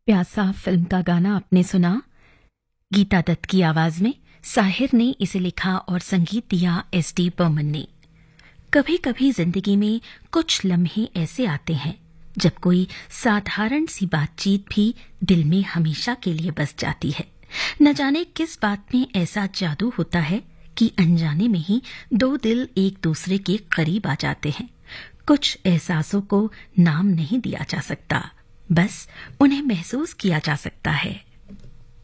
प्यासा फिल्म का गाना आपने सुना। गीता दत्त की आवाज में साहिर ने इसे लिखा और संगीत दिया एस.डी. बर्मन ने। कभी कभी जिंदगी में कुछ लम्हे ऐसे आते हैं जब कोई साधारण सी बातचीत भी दिल में हमेशा के लिए बस जाती है। न जाने किस बात में ऐसा जादू होता है कि अनजाने में ही दो दिल एक दूसरे के करीब आ जाते हैं। कुछ एहसासों को नाम नहीं दिया जा सकता, बस उन्हें महसूस किया जा सकता है।